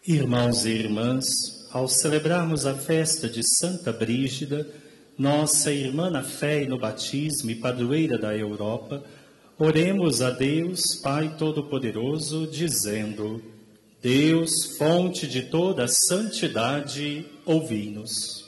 Irmãos e irmãs, ao celebrarmos a festa de Santa Brígida, nossa irmã na fé e no batismo e padroeira da Europa, oremos a Deus, Pai Todo-Poderoso, dizendo: Deus, fonte de toda a santidade, ouvi-nos.